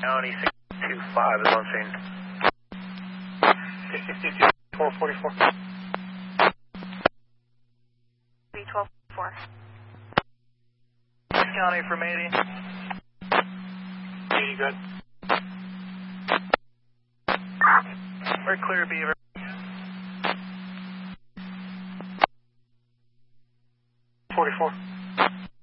County 625 is on scene. 1244. B124. County from 80. 80 good. We're clear, Beaver. .44.